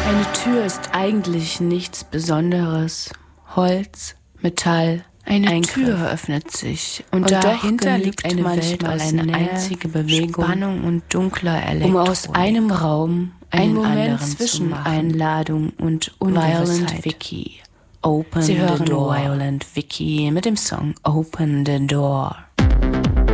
Eine Tür ist eigentlich nichts Besonderes. Holz, Metall, eine Tür öffnet sich und dahinter liegt eine Welt aus eine einzige Bewegung, Spannung und dunkler Elektronik, um aus einem Raum einen Moment zwischen Einladung und Violent Vicky. Open the Door. Sie hören Violent Vicky mit dem Song Open the Door.